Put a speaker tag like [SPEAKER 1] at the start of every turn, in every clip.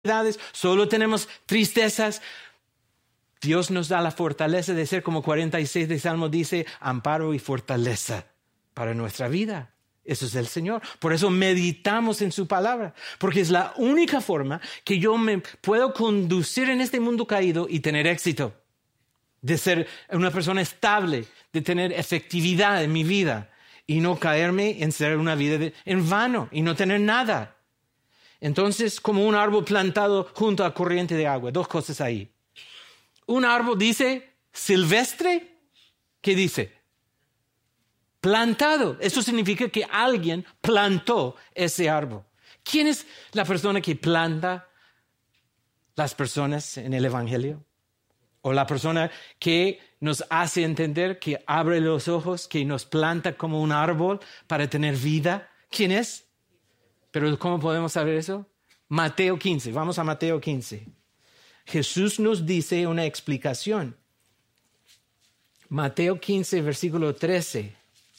[SPEAKER 1] solo tenemos tristezas. Dios nos da la fortaleza de ser, como 46 de Salmo dice, amparo y fortaleza para nuestra vida. Eso es el Señor. Por eso meditamos en su palabra, porque es la única forma que yo me puedo conducir en este mundo caído y tener éxito, de ser una persona estable, de tener efectividad en mi vida y no caerme en ser una vida en vano y no tener nada. Entonces, como un árbol plantado junto a corriente de agua, dos cosas ahí. Un árbol dice silvestre, ¿qué dice? Plantado. Eso significa que alguien plantó ese árbol. ¿Quién es la persona que planta las personas en el Evangelio? O la persona que nos hace entender, que abre los ojos, que nos planta como un árbol para tener vida. ¿Quién es? Pero ¿cómo podemos saber eso? Mateo 15. Vamos a Mateo 15. Jesús nos dice una explicación. Mateo 15, versículo 13.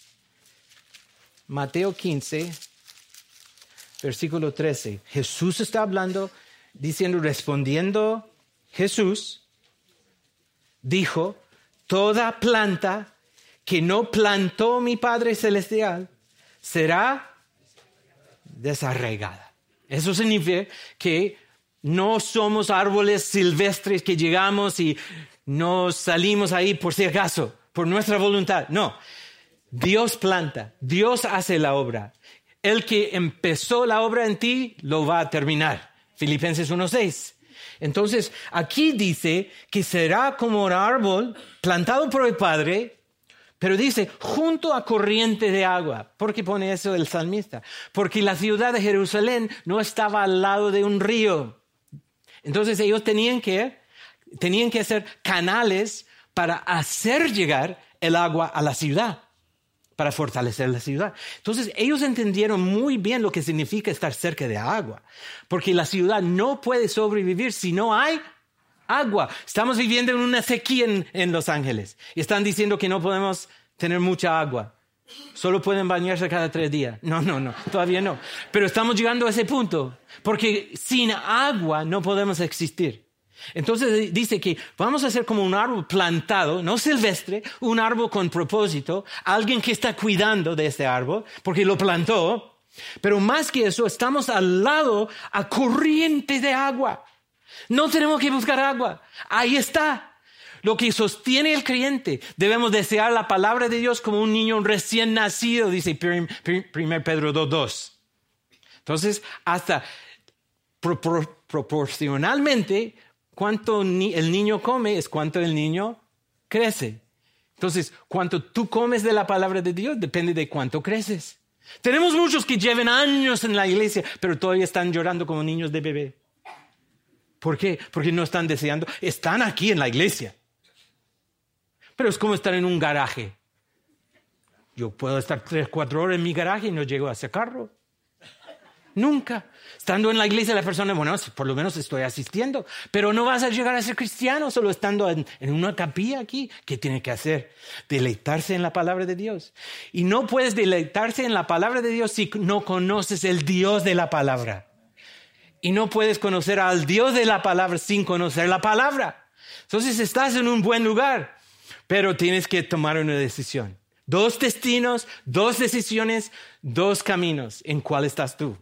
[SPEAKER 1] Mateo 15, versículo 13. Jesús está hablando, respondiendo Jesús, dijo, toda planta que no plantó mi Padre Celestial será desarraigada. Eso significa que no somos árboles silvestres que llegamos y nos salimos ahí por si acaso, por nuestra voluntad. No, Dios planta, Dios hace la obra. El que empezó la obra en ti lo va a terminar. Filipenses 1:6. Entonces, aquí dice que será como un árbol plantado por el Padre, pero dice, junto a corriente de agua. ¿Por qué pone eso el salmista? Porque la ciudad de Jerusalén no estaba al lado de un río. Entonces ellos tenían que hacer canales para hacer llegar el agua a la ciudad, para fortalecer la ciudad. Entonces ellos entendieron muy bien lo que significa estar cerca de agua, porque la ciudad no puede sobrevivir si no hay agua. Estamos viviendo en una sequía en Los Ángeles y están diciendo que no podemos tener mucha agua. Solo pueden bañarse cada 3 días. No, todavía no. Pero estamos llegando a ese punto, porque sin agua no podemos existir. Entonces dice que vamos a ser como un árbol plantado, no silvestre, un árbol con propósito, alguien que está cuidando de este árbol, porque lo plantó. Pero más que eso, estamos al lado a corriente de agua. No tenemos que buscar agua. Ahí está. Lo que sostiene el creyente. Debemos desear la palabra de Dios como un niño recién nacido, dice 1 Pedro 2:2. Entonces, hasta proporcionalmente, cuánto el niño come es cuánto el niño crece. Entonces, cuánto tú comes de la palabra de Dios depende de cuánto creces. Tenemos muchos que llevan años en la iglesia, pero todavía están llorando como niños de bebé. ¿Por qué? Porque no están deseando. Están aquí en la iglesia. Pero es como estar en un garaje. Yo puedo estar 3-4 horas en mi garaje y no llego a sacarlo. Nunca. Estando en la iglesia la persona, bueno, por lo menos estoy asistiendo. Pero no vas a llegar a ser cristiano solo estando en una capilla aquí. ¿Qué tiene que hacer? Deleitarse en la palabra de Dios. Y no puedes deleitarse en la palabra de Dios si no conoces el Dios de la palabra. Y no puedes conocer al Dios de la palabra sin conocer la palabra. Entonces estás en un buen lugar, pero tienes que tomar una decisión. 2 destinos, 2 decisiones, 2 caminos. ¿En cuál estás tú?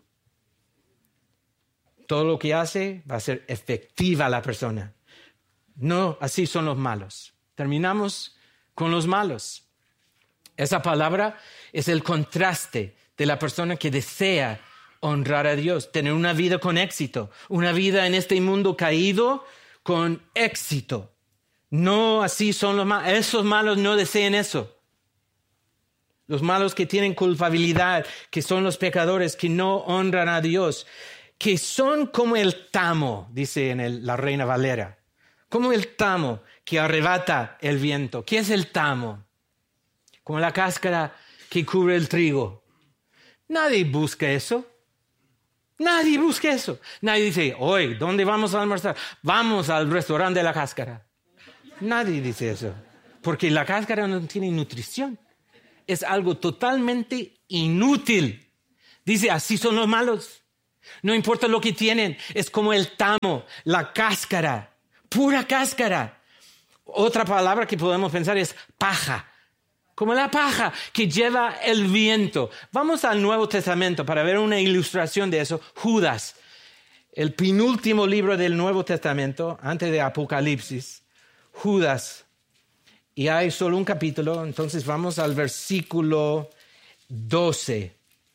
[SPEAKER 1] Todo lo que hace va a ser efectiva la persona. No, así son los malos. Terminamos con los malos. Esa palabra es el contraste de la persona que desea honrar a Dios, tener una vida con éxito, una vida en este mundo caído con éxito. No, así son los malos. Esos malos no desean eso. Los malos que tienen culpabilidad, que son los pecadores, que no honran a Dios, que son como el tamo, dice en la Reina Valera, como el tamo que arrebata el viento. ¿Qué es el tamo? Como la cáscara que cubre el trigo. Nadie busca eso. Nadie busca eso. Nadie dice, hoy, ¿dónde vamos a almorzar? Vamos al restaurante de la cáscara. Nadie dice eso. Porque la cáscara no tiene nutrición. Es algo totalmente inútil. Dice, así son los malos. No importa lo que tienen, es como el tamo, la cáscara, pura cáscara. Otra palabra que podemos pensar es paja, como la paja que lleva el viento. Vamos al Nuevo Testamento para ver una ilustración de eso. Judas, el penúltimo libro del Nuevo Testamento, antes de Apocalipsis. Judas, y hay solo un capítulo, entonces vamos al versículo 12.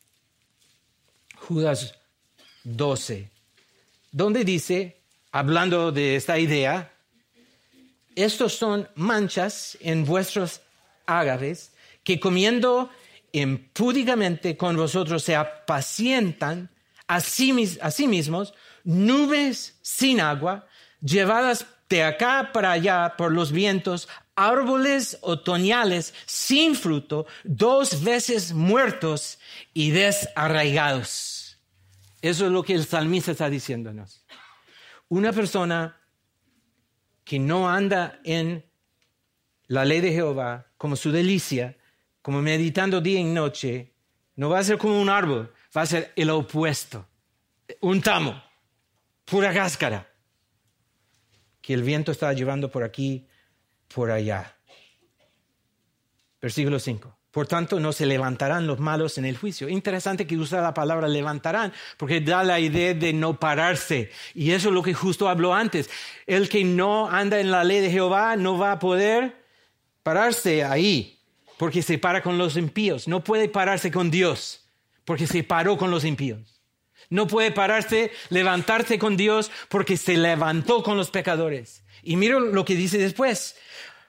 [SPEAKER 1] Judas 12, donde dice, hablando de esta idea, estos son manchas en vuestros ágaves, que comiendo impúdicamente con vosotros se apacientan a sí mismos, nubes sin agua, llevadas de acá para allá por los vientos, árboles otoñales sin fruto, 2 veces muertos y desarraigados. Eso es lo que el salmista está diciéndonos. Una persona que no anda en la ley de Jehová como su delicia, como meditando día y noche, no va a ser como un árbol, va a ser el opuesto. Un tamo, pura cáscara, que el viento está llevando por aquí, por allá. Versículo 5. Por tanto, no se levantarán los malos en el juicio. Interesante que usa la palabra levantarán, porque da la idea de no pararse. Y eso es lo que justo habló antes. El que no anda en la ley de Jehová no va a poder pararse ahí, porque se para con los impíos. No puede pararse con Dios, porque se paró con los impíos. No puede pararse, levantarse con Dios, porque se levantó con los pecadores. Y mira lo que dice después.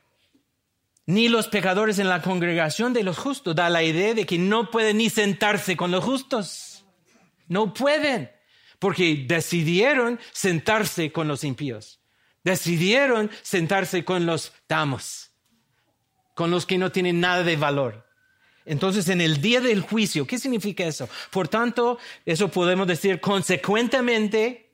[SPEAKER 1] Ni los pecadores en la congregación de los justos. Da la idea de que no pueden ni sentarse con los justos. No pueden, porque decidieron sentarse con los impíos. Decidieron sentarse con los tamos, con los que no tienen nada de valor. Entonces, en el día del juicio, ¿qué significa eso? Por tanto, eso podemos decir consecuentemente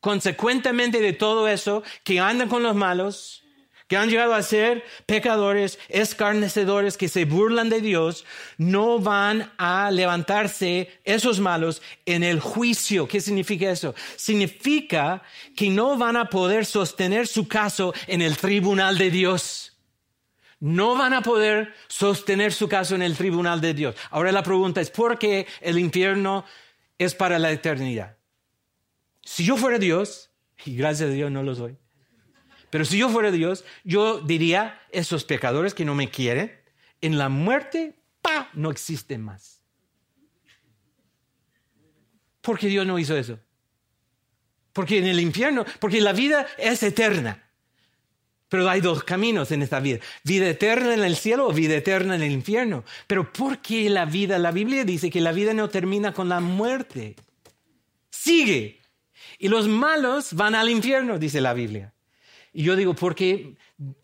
[SPEAKER 1] de todo eso, que andan con los malos, que han llegado a ser pecadores, escarnecedores, que se burlan de Dios, no van a levantarse esos malos en el juicio. ¿Qué significa eso? Significa que no van a poder sostener su caso en el tribunal de Dios. No van a poder sostener su caso en el tribunal de Dios. Ahora la pregunta es, ¿por qué el infierno es para la eternidad? Si yo fuera Dios, y gracias a Dios no lo soy, pero si yo fuera Dios, yo diría, esos pecadores que no me quieren, en la muerte, ¡pa!, no existen más. ¿Por qué Dios no hizo eso? Porque en el infierno, porque la vida es eterna. Pero hay 2 caminos en esta vida. Vida eterna en el cielo o vida eterna en el infierno. Pero ¿por qué la vida? La Biblia dice que la vida no termina con la muerte. Sigue. Y los malos van al infierno, dice la Biblia. Y yo digo, ¿por qué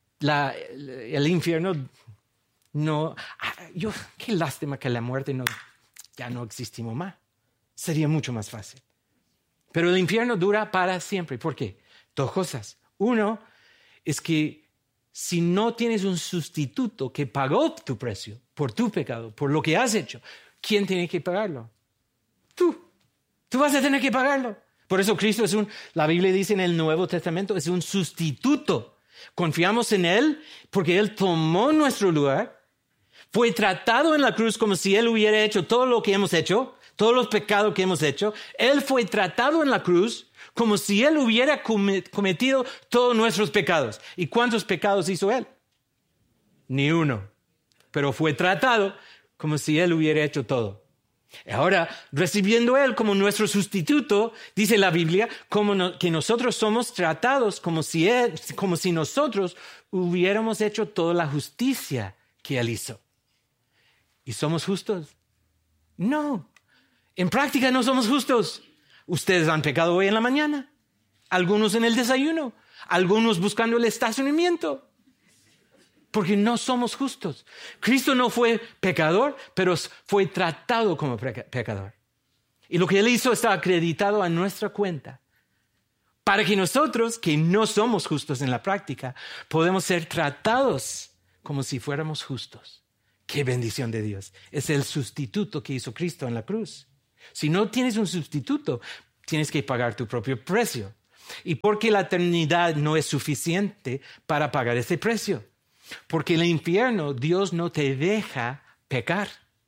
[SPEAKER 1] el infierno no? Qué lástima que la muerte ya no existimos más. Sería mucho más fácil. Pero el infierno dura para siempre. ¿Por qué? 2 cosas. Uno, es que si no tienes un sustituto que pagó tu precio por tu pecado, por lo que has hecho, ¿quién tiene que pagarlo? Tú. Tú vas a tener que pagarlo. Por eso Cristo la Biblia dice en el Nuevo Testamento, es un sustituto. Confiamos en Él porque Él tomó nuestro lugar, fue tratado en la cruz como si Él hubiera hecho todo lo que hemos hecho, todos los pecados que hemos hecho. Él fue tratado en la cruz como si Él hubiera cometido todos nuestros pecados. ¿Y cuántos pecados hizo Él? Ni uno. Pero fue tratado como si Él hubiera hecho todo. Ahora, recibiendo Él como nuestro sustituto, dice la Biblia, que nosotros somos tratados como si nosotros hubiéramos hecho toda la justicia que Él hizo. ¿Y somos justos? No. En práctica no somos justos. Ustedes han pecado hoy en la mañana, algunos en el desayuno, algunos buscando el estacionamiento, porque no somos justos. Cristo no fue pecador, pero fue tratado como pecador. Y lo que Él hizo está acreditado a nuestra cuenta, para que nosotros, que no somos justos en la práctica, podemos ser tratados como si fuéramos justos. ¡Qué bendición de Dios! Es el sustituto que hizo Cristo en la cruz. Si no tienes un sustituto, tienes que pagar tu propio precio. ¿Y por qué la eternidad no es suficiente para pagar ese precio? Porque en el infierno Dios no te deja pecar.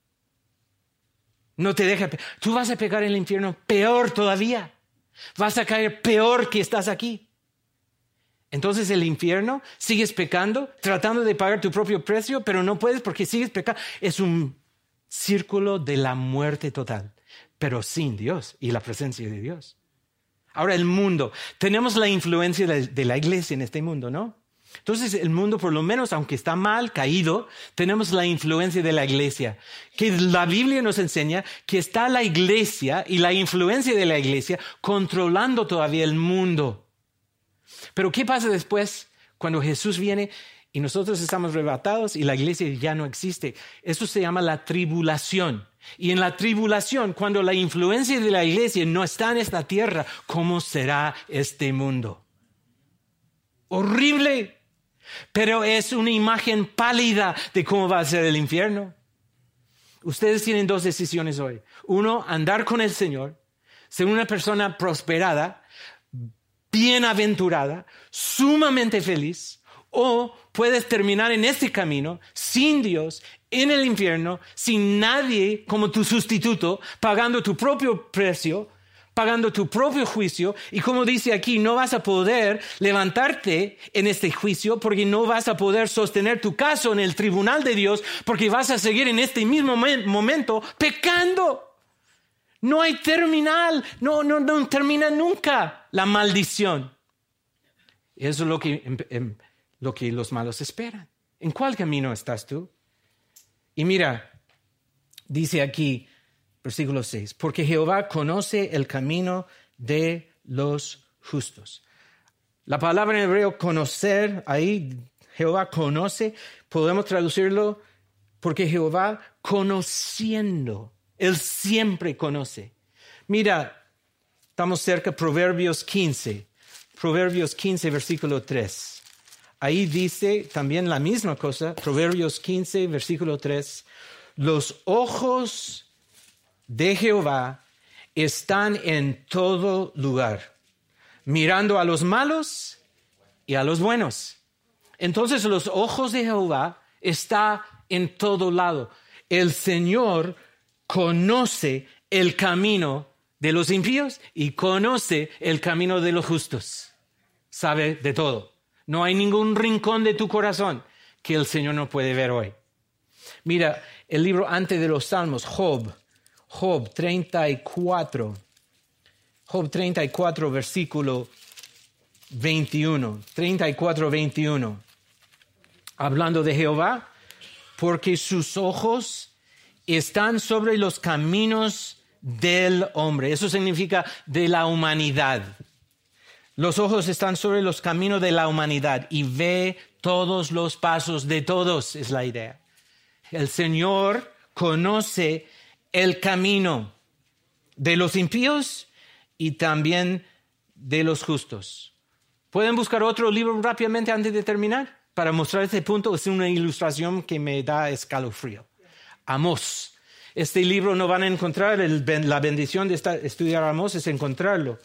[SPEAKER 1] No te deja. Tú vas a pecar en el infierno peor todavía. Vas a caer peor que estás aquí. Entonces el infierno, sigues pecando, tratando de pagar tu propio precio, pero no puedes porque sigues pecando. Es un círculo de la muerte total, pero sin Dios y la presencia de Dios. Ahora el mundo. Tenemos la influencia de la iglesia en este mundo, ¿no? Entonces el mundo, por lo menos, aunque está mal, caído, tenemos la influencia de la iglesia. Que la Biblia nos enseña que está la iglesia y la influencia de la iglesia controlando todavía el mundo. Pero ¿qué pasa después cuando Jesús viene y nosotros estamos arrebatados y la iglesia ya no existe? Eso se llama la tribulación. Y en la tribulación, cuando la influencia de la iglesia no está en esta tierra, ¿cómo será este mundo? Horrible. Pero es una imagen pálida de cómo va a ser el infierno. Ustedes tienen dos decisiones hoy. Uno, andar con el Señor, ser una persona prosperada, bienaventurada, sumamente feliz, o puedes terminar en este camino sin Dios, en el infierno, sin nadie como tu sustituto, pagando tu propio precio, pagando tu propio juicio, y como dice aquí, no vas a poder levantarte en este juicio porque no vas a poder sostener tu caso en el tribunal de Dios porque vas a seguir en este mismo momento pecando. No hay terminal, no termina nunca la maldición. Eso es lo que los malos esperan. ¿En cuál camino estás tú? Y mira, dice aquí, versículo 6, porque Jehová conoce el camino de los justos. La palabra en hebreo conocer, ahí Jehová conoce, podemos traducirlo porque Jehová conociendo, Él siempre conoce. Mira, estamos cerca de Proverbios 15, versículo 3. Ahí dice también la misma cosa, Proverbios 15, versículo 3, los ojos de Jehová están en todo lugar, mirando a los malos y a los buenos. Entonces los ojos de Jehová están en todo lado. El Señor conoce el camino de los impíos y conoce el camino de los justos. Sabe de todo. No hay ningún rincón de tu corazón que el Señor no puede ver hoy. Mira, el libro antes de los Salmos, Job 34, versículo 21. 34, 21. Hablando de Jehová, porque sus ojos están sobre los caminos del hombre. Eso significa de la humanidad. Los ojos están sobre los caminos de la humanidad y ve todos los pasos de todos, es la idea. El Señor conoce el camino de los impíos y también de los justos. ¿Pueden buscar otro libro rápidamente antes de terminar? Para mostrar este punto, es una ilustración que me da escalofrío. Amós. Este libro no van a encontrar, la bendición de estudiar Amós es encontrarlo.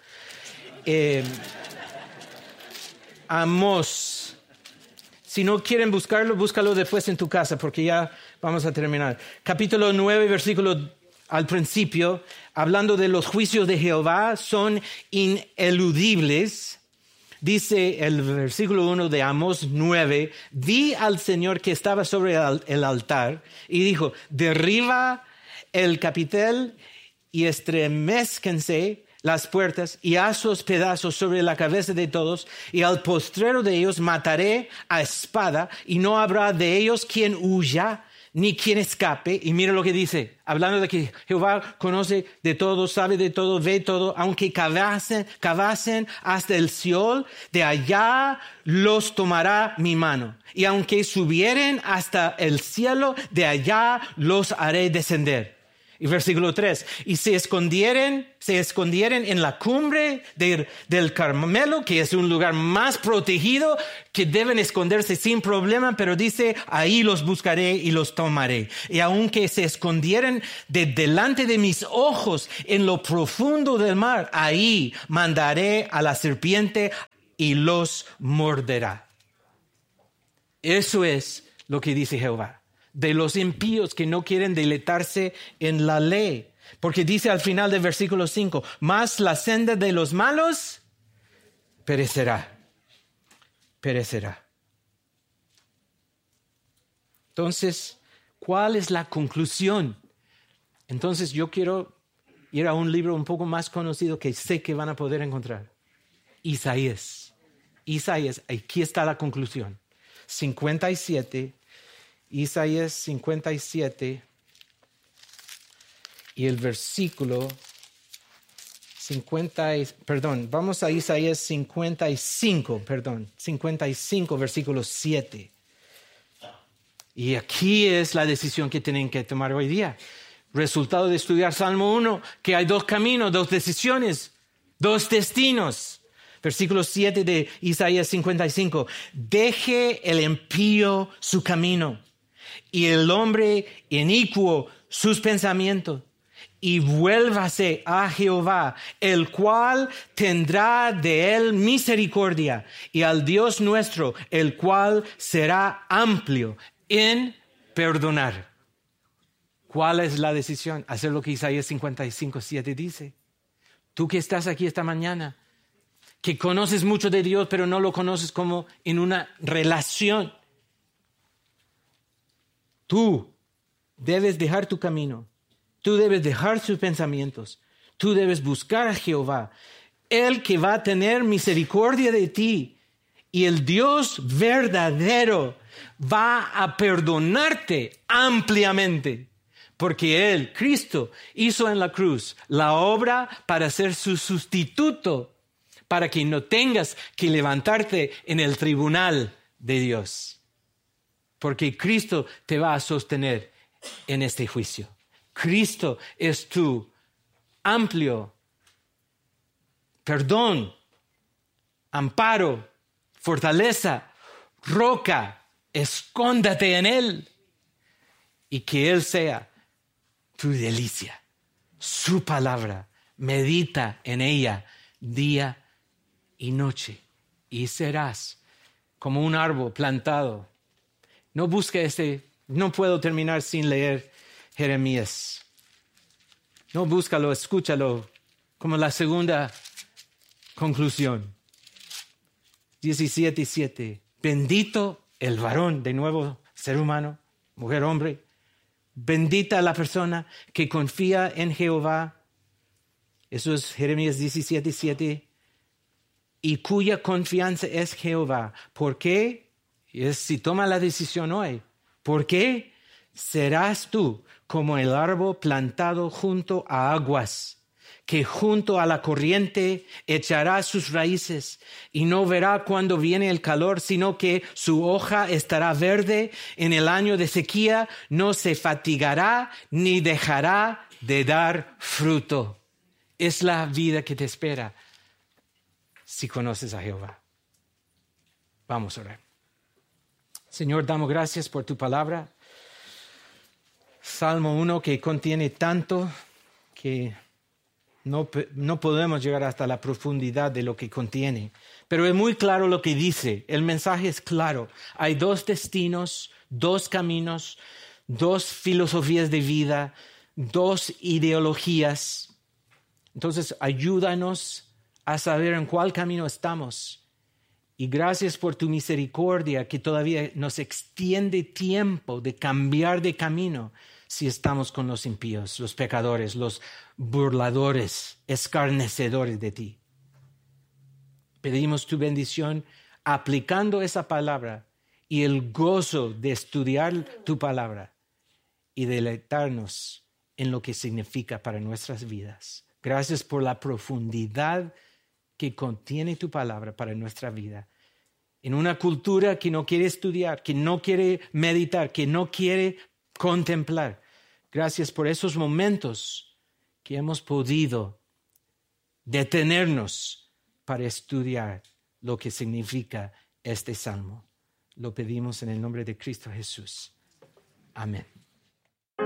[SPEAKER 1] Amós. Si no quieren buscarlo, búscalo después en tu casa porque ya vamos a terminar. Capítulo 9, versículo al principio, hablando de los juicios de Jehová, son ineludibles. Dice el versículo 1 de Amós 9, vi al Señor que estaba sobre el altar y dijo, derriba el capitel y estremezcanse las puertas y haz sus pedazos sobre la cabeza de todos y al postrero de ellos mataré a espada y no habrá de ellos quien huya ni quien escape. Y mira lo que dice, hablando de que Jehová conoce de todo, sabe de todo, ve todo, aunque cavasen hasta el Seol, de allá los tomará mi mano. Y aunque subieren hasta el cielo, de allá los haré descender. Y versículo 3, y se escondieren en la cumbre del Carmelo, que es un lugar más protegido, que deben esconderse sin problema, pero dice, ahí los buscaré y los tomaré. Y aunque se escondieren delante de mis ojos en lo profundo del mar, ahí mandaré a la serpiente y los morderá. Eso es lo que dice Jehová. De los impíos que no quieren deleitarse en la ley. Porque dice al final del versículo 5, mas la senda de los malos perecerá. Perecerá. Entonces, ¿cuál es la conclusión? Entonces yo quiero ir a un libro un poco más conocido que sé que van a poder encontrar. Isaías. Isaías, aquí está la conclusión. 57. Isaías 57 y el versículo vamos a Isaías 55, 55, versículo 7. Y aquí es la decisión que tienen que tomar hoy día. Resultado de estudiar Salmo 1, que hay dos caminos, dos decisiones, dos destinos. Versículo 7 de Isaías 55. Deje el impío su camino y el hombre inicuo sus pensamientos, y vuélvase a Jehová, el cual tendrá de él misericordia, y al Dios nuestro, el cual será amplio en perdonar. ¿Cuál es la decisión? Hacer lo que Isaías 55, 7 dice. Tú que estás aquí esta mañana, que conoces mucho de Dios, pero no lo conoces como en una relación. Tú debes dejar tu camino. Tú debes dejar sus pensamientos. Tú debes buscar a Jehová, el que va a tener misericordia de ti. Y el Dios verdadero va a perdonarte ampliamente. Porque Él, Cristo, hizo en la cruz la obra para ser su sustituto, para que no tengas que levantarte en el tribunal de Dios. Porque Cristo te va a sostener en este juicio. Cristo es tu amplio perdón, amparo, fortaleza, roca. Escóndate en Él y que Él sea tu delicia. Su palabra, medita en ella día y noche y serás como un árbol plantado. No busque no puedo terminar sin leer Jeremías. No búscalo, escúchalo como la segunda conclusión. 17:7. Bendito el varón, de nuevo ser humano, mujer, hombre. Bendita la persona que confía en Jehová. Eso es Jeremías 17:7. Y cuya confianza es Jehová. ¿Por qué? Si toma la decisión hoy. ¿Por qué? Serás tú como el árbol plantado junto a aguas, que junto a la corriente echará sus raíces y no verá cuando viene el calor, sino que su hoja estará verde. En el año de sequía no se fatigará ni dejará de dar fruto. Es la vida que te espera si conoces a Jehová. Vamos a orar. Señor, damos gracias por tu palabra. Salmo 1 que contiene tanto que no podemos llegar hasta la profundidad de lo que contiene. Pero es muy claro lo que dice. El mensaje es claro. Hay dos destinos, dos caminos, dos filosofías de vida, dos ideologías. Entonces, ayúdanos a saber en cuál camino estamos. Y gracias por tu misericordia que todavía nos extiende tiempo de cambiar de camino si estamos con los impíos, los pecadores, los burladores, escarnecedores de ti. Pedimos tu bendición aplicando esa palabra y el gozo de estudiar tu palabra y deleitarnos en lo que significa para nuestras vidas. Gracias por la profundidad que contiene tu palabra para nuestra vida. En una cultura que no quiere estudiar, que no quiere meditar, que no quiere contemplar. Gracias por esos momentos que hemos podido detenernos para estudiar lo que significa este salmo. Lo pedimos en el nombre de Cristo Jesús. Amén.